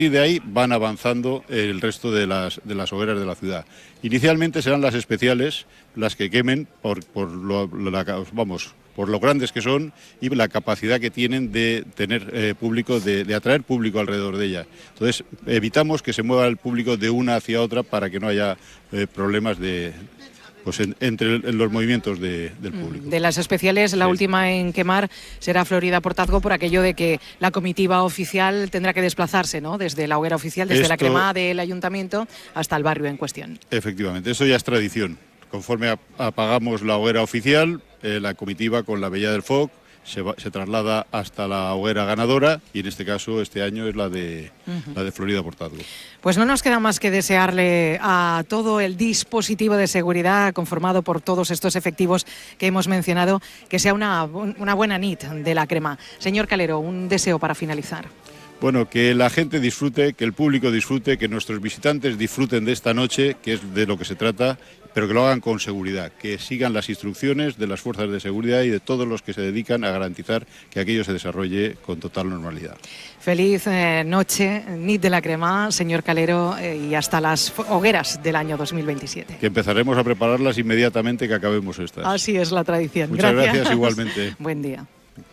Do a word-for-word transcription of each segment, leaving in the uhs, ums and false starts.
Y de ahí van avanzando el resto de las, de las hogueras de la ciudad. Inicialmente serán las especiales las que quemen por, por, lo, la, vamos, por lo grandes que son y la capacidad que tienen de tener eh, público, de, de atraer público alrededor de ellas. Entonces evitamos que se mueva el público de una hacia otra para que no haya eh, problemas de... Pues en, entre el, en los movimientos de, del público. De las especiales, la sí. última en quemar será Florida Portazgo, por aquello de que la comitiva oficial tendrá que desplazarse, ¿no? Desde la hoguera oficial, desde Esto, la crema del ayuntamiento hasta el barrio en cuestión. Efectivamente, eso ya es tradición. Conforme apagamos la hoguera oficial, eh, la comitiva con la Bella del Foc Se, va, se traslada hasta la hoguera ganadora y en este caso este año es la de, uh-huh. la de Florida Portazgo. Pues no nos queda más que desearle a todo el dispositivo de seguridad conformado por todos estos efectivos que hemos mencionado que sea una, una buena nit de la crema. Señor Calero, un deseo para finalizar. Bueno, que la gente disfrute, que el público disfrute, que nuestros visitantes disfruten de esta noche, que es de lo que se trata, pero que lo hagan con seguridad, que sigan las instrucciones de las fuerzas de seguridad y de todos los que se dedican a garantizar que aquello se desarrolle con total normalidad. Feliz eh, noche, nit de la crema, señor Calero, eh, y hasta las hogueras del año dos mil veintisiete. Que empezaremos a prepararlas inmediatamente que acabemos estas. Así es la tradición. Muchas gracias, gracias igualmente. Buen día.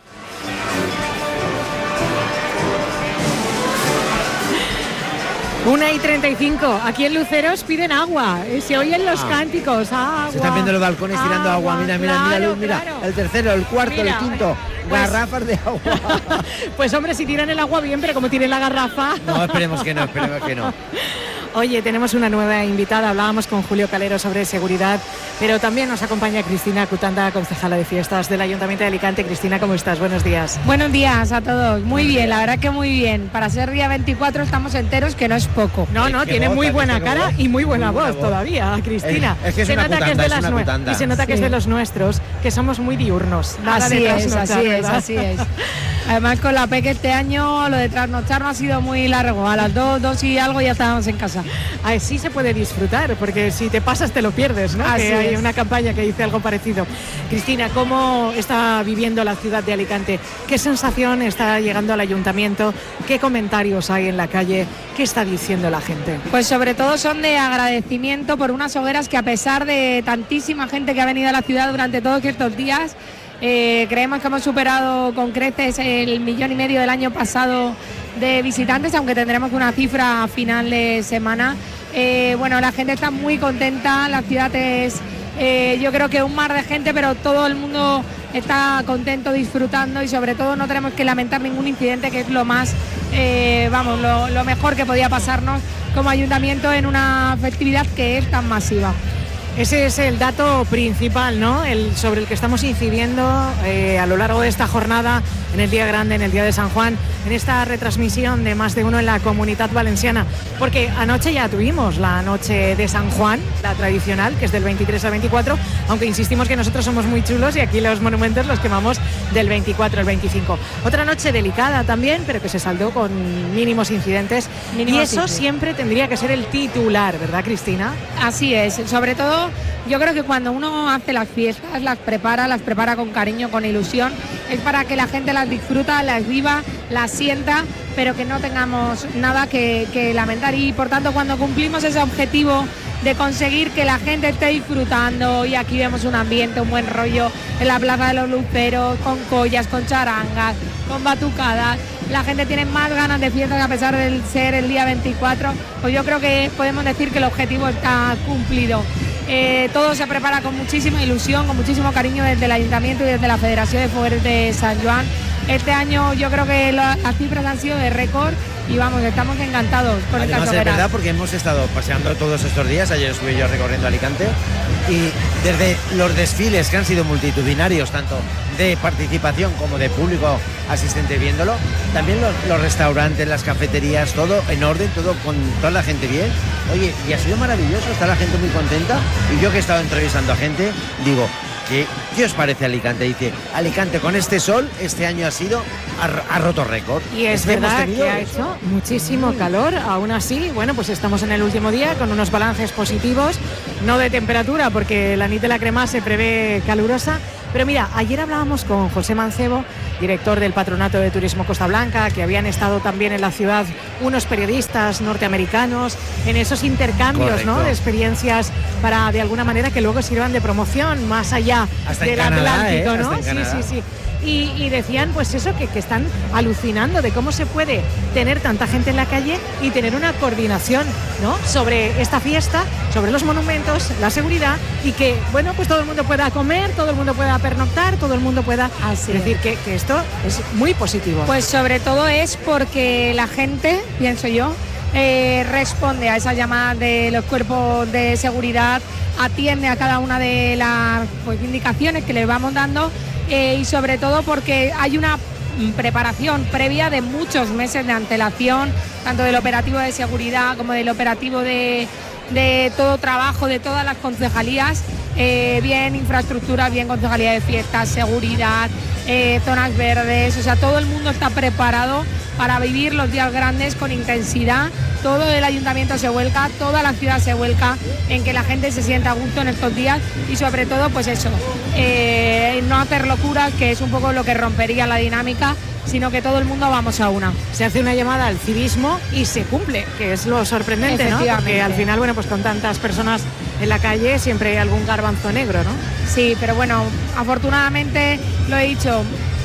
Una y treinta y cinco, aquí en Luceros piden agua, se oyen los ah. cánticos, agua. Se están viendo los balcones agua, tirando agua, mira, mira, claro, mira, Luz, mira, claro. El tercero, el cuarto, mira, el quinto, pues, garrafas de agua. Pues hombre, si tiran el agua bien, pero como tiren la garrafa... No, esperemos que no, esperemos que no. Oye, tenemos una nueva invitada, hablábamos con Julio Calero sobre seguridad, pero también nos acompaña Cristina Cutanda, concejala de fiestas del Ayuntamiento de Alicante. Cristina, ¿cómo estás? Buenos días. Buenos días a todos, muy bien, la verdad que muy bien. Para ser día veinticuatro estamos enteros, que no es poco. No, no, tiene bota, muy buena cara y muy buena, muy buena voz, voz todavía, Cristina. Es, es que es se una nota cutanda, que es de es las una cutanda. Y se nota que sí. es de los nuestros, que somos muy diurnos. Nada así de es, así es, así es. Además con la P E C este año lo de trasnochar no ha sido muy largo, a las dos, dos y algo ya estábamos en casa. Así se puede disfrutar, porque si te pasas te lo pierdes, ¿no? Así que hay es. una campaña que dice algo parecido. Cristina, ¿cómo está viviendo la ciudad de Alicante? ¿Qué sensación está llegando al ayuntamiento? ¿Qué comentarios hay en la calle? ¿Qué está diciendo la gente? Pues sobre todo son de agradecimiento por unas hogueras que, a pesar de tantísima gente que ha venido a la ciudad durante todos estos días, Eh, creemos que hemos superado con creces el millón y medio del año pasado de visitantes, aunque tendremos una cifra a final de semana. Eh, bueno, la gente está muy contenta, la ciudad es, eh, yo creo que un mar de gente, pero todo el mundo está contento, disfrutando, y sobre todo no tenemos que lamentar ningún incidente, que es lo más, eh, vamos, lo, lo mejor que podía pasarnos como ayuntamiento en una festividad que es tan masiva. Ese es el dato principal, ¿no? El, sobre el que estamos incidiendo eh, a lo largo de esta jornada, en el Día Grande, en el Día de San Juan, en esta retransmisión de Más de Uno en la Comunitat Valenciana. Porque anoche ya tuvimos la noche de San Juan, la tradicional, que es del veintitrés al veinticuatro, aunque insistimos que nosotros somos muy chulos y aquí los monumentos los quemamos del veinticuatro al veinticinco. Otra noche delicada también, pero que se saldó con mínimos incidentes. Mínimos y eso incidentes. Siempre tendría que ser el titular, ¿verdad, Cristina? Así es, sobre todo yo creo que cuando uno hace las fiestas, las prepara, las prepara con cariño, con ilusión, es para que la gente las disfruta, las viva, las sienta, pero que no tengamos nada que, que lamentar. Y por tanto, cuando cumplimos ese objetivo de conseguir que la gente esté disfrutando, y aquí vemos un ambiente, un buen rollo en la Plaza de los Luceros, con collas, con charangas, con batucadas, la gente tiene más ganas de fiestas a pesar de ser el día veinticuatro, pues yo creo que podemos decir que el objetivo está cumplido. Eh, todo se prepara con muchísima ilusión, con muchísimo cariño desde el Ayuntamiento y desde la Federación de Fogueres de San Joan. Este año yo creo que lo, las cifras han sido de récord y vamos, estamos encantados con estas hogueras. Además, es verdad, porque hemos estado paseando todos estos días, ayer estuve yo recorriendo Alicante, y desde los desfiles que han sido multitudinarios, tanto de participación como de público asistente viéndolo, también los, los restaurantes, las cafeterías, todo en orden, todo con toda la gente bien. Oye, y ha sido maravilloso, está la gente muy contenta, y yo que he estado entrevistando a gente, digo, ¿qué, qué os parece Alicante? Dice, Alicante con este sol, este año ha sido, ha, ha roto récord. Y es este verdad que ha hecho muchísimo calor, aún así, bueno, pues estamos en el último día con unos balances positivos, no de temperatura, porque la nit de la crema se prevé calurosa, Pero mira, ayer hablábamos con José Mancebo, director del Patronato de Turismo Costa Blanca, que habían estado también en la ciudad unos periodistas norteamericanos en esos intercambios, ¿no?, de experiencias para de alguna manera que luego sirvan de promoción más allá Hasta del en Canadá, Atlántico, ¿eh? ¿no? Hasta en Sí, Canadá. sí, sí. Y, y decían pues eso, que, que están alucinando de cómo se puede tener tanta gente en la calle y tener una coordinación, ¿no?, sobre esta fiesta, sobre los monumentos, la seguridad, y que, bueno, pues todo el mundo pueda comer, todo el mundo pueda pernoctar, todo el mundo pueda... Así es decir, que, que esto es muy positivo. Pues sobre todo es porque la gente, pienso yo, eh, responde a esas llamadas de los cuerpos de seguridad, atiende a cada una de las pues, indicaciones que le vamos dando, eh, y sobre todo porque hay una preparación previa de muchos meses de antelación, tanto del operativo de seguridad como del operativo de, de todo trabajo de todas las concejalías, eh, bien infraestructura, bien concejalía de fiestas, seguridad, eh, zonas verdes, o sea, todo el mundo está preparado para vivir los días grandes con intensidad. Todo el ayuntamiento se vuelca, toda la ciudad se vuelca en que la gente se sienta a gusto en estos días y sobre todo pues eso, eh, no hacer locuras, que es un poco lo que rompería la dinámica, sino que todo el mundo vamos a una. Se hace una llamada al civismo y se cumple, que es lo sorprendente, ¿no? Porque al final, bueno, pues con tantas personas en la calle siempre hay algún garbanzo negro, ¿no? Sí, pero bueno, afortunadamente, lo he dicho,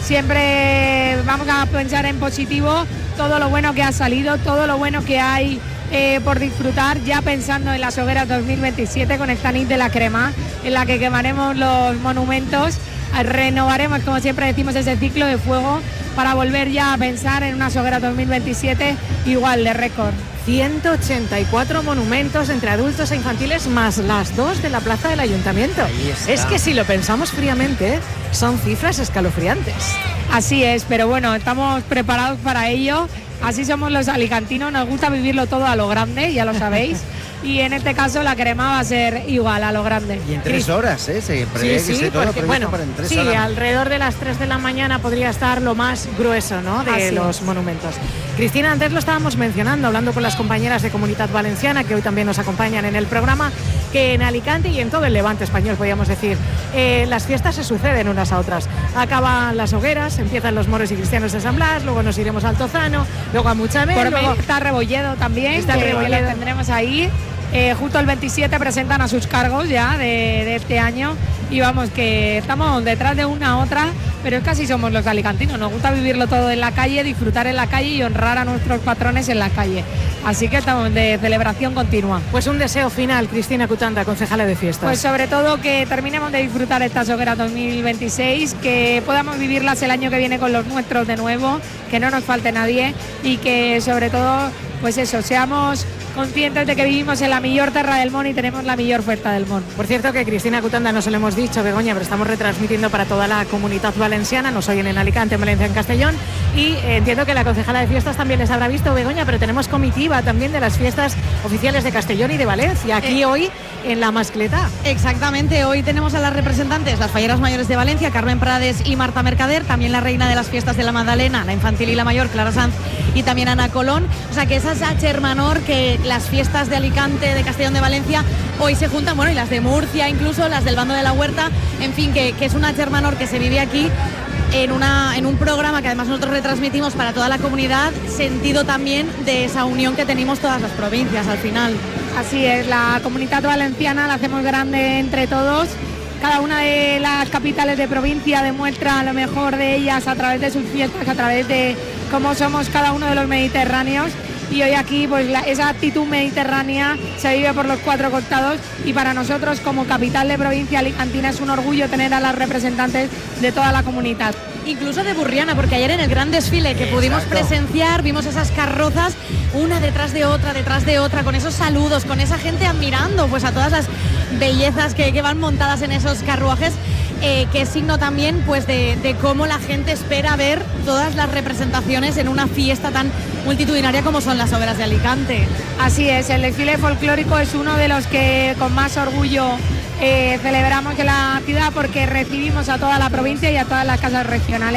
siempre vamos a pensar en positivo, todo lo bueno que ha salido, todo lo bueno que hay eh, por disfrutar, ya pensando en las hogueras dos mil veintisiete con esta nit de la crema, en la que quemaremos los monumentos, renovaremos, como siempre decimos, ese ciclo de fuego para volver ya a pensar en unas hogueras dos mil veintisiete igual de récord. ciento ochenta y cuatro monumentos entre adultos e infantiles, más las dos de la plaza del ayuntamiento. Es que si lo pensamos fríamente, son cifras escalofriantes. Así es, pero bueno, estamos preparados para ello. Así somos los alicantinos, nos gusta vivirlo todo a lo grande, ya lo sabéis. Y en este caso la crema va a ser igual a lo grande. Y en tres horas, ¿eh? Se prevé sí, que sí, esté todo porque, bueno, para en tres sí, horas. alrededor de las tres de la mañana podría estar lo más grueso, ¿no?, de Así los es. monumentos. Cristina, antes lo estábamos mencionando, hablando con las compañeras de Comunitat Valenciana, que hoy también nos acompañan en el programa, que en Alicante y en todo el Levante español, podríamos decir, eh, las fiestas se suceden unas a otras. Acaban las hogueras, empiezan los moros y cristianos de San Blas, luego nos iremos al Tozano, luego a Muchamel, Por luego... medio está Rebolledo también, Está que Rebolledo. lo tendremos ahí. Eh, justo el veintisiete presentan a sus cargos ya de, de este año y vamos, que estamos detrás de una a otra, pero es que así somos los alicantinos, nos gusta vivirlo todo en la calle, disfrutar en la calle y honrar a nuestros patrones en la calle, así que estamos de celebración continua. Pues un deseo final, Cristina Cutanda, concejala de fiestas. Pues sobre todo que terminemos de disfrutar estas hogueras dos mil veintiséis, que podamos vivirlas el año que viene con los nuestros de nuevo, que no nos falte nadie y que sobre todo, pues eso, seamos conscientes de que vivimos en la mejor tierra del Mon y tenemos la mejor oferta del Mon. Por cierto, que Cristina Cutanda no se lo hemos dicho, Begoña, pero estamos retransmitiendo para toda la comunidad valenciana, nos oyen en Alicante, en Valencia, en Castellón, y eh, entiendo que la concejala de fiestas también les habrá visto, Begoña, pero tenemos comitiva también de las fiestas oficiales de Castellón y de Valencia, aquí eh. hoy en La Mascleta. Exactamente, hoy tenemos a las representantes, las falleras mayores de Valencia, Carmen Prades y Marta Mercader, también la reina de las fiestas de la Magdalena, la infantil y la mayor, Clara Sanz, y también Ana Colón, o sea que esa es la Hermanor, que las fiestas de Alicante, de Castellón, de Valencia, hoy se juntan, bueno, y las de Murcia incluso, las del Bando de la Huerta, en fin, que, que es una Hermanor que se vive aquí en, una, en un programa que además nosotros retransmitimos para toda la comunidad, sentido también de esa unión que tenemos todas las provincias al final. Así es, la comunidad valenciana la hacemos grande entre todos. Cada una de las capitales de provincia demuestra lo mejor de ellas a través de sus fiestas, a través de cómo somos cada uno de los mediterráneos. Y hoy aquí pues la, esa actitud mediterránea se vive por los cuatro costados y para nosotros como capital de provincia alicantina es un orgullo tener a las representantes de toda la comunidad. Incluso de Burriana, porque ayer en el gran desfile que pudimos Exacto. presenciar, vimos esas carrozas una detrás de otra, detrás de otra, con esos saludos, con esa gente admirando pues a todas las bellezas que, que van montadas en esos carruajes, eh, que es signo también pues de, de cómo la gente espera ver todas las representaciones en una fiesta tan multitudinaria como son las hogueras de Alicante. Así es, el desfile folclórico es uno de los que con más orgullo eh, celebramos en la ciudad porque recibimos a toda la provincia y a todas las casas regionales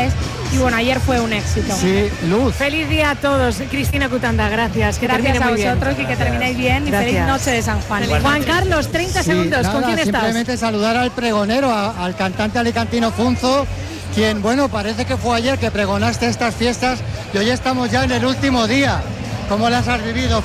y bueno, ayer fue un éxito. Sí, Luz. Feliz día a todos. Cristina Cutanda, gracias. Que Gracias termine a muy bien. vosotros y que terminéis bien y Gracias. feliz noche de San Juan. Juan Carlos, treinta Sí, segundos. nada, ¿Con quién estás? simplemente saludar al pregonero, a- al cantante alicantino Funzo, quien, bueno, parece que fue ayer que pregonaste estas fiestas y hoy estamos ya en el último día. ¿Cómo las has vivido?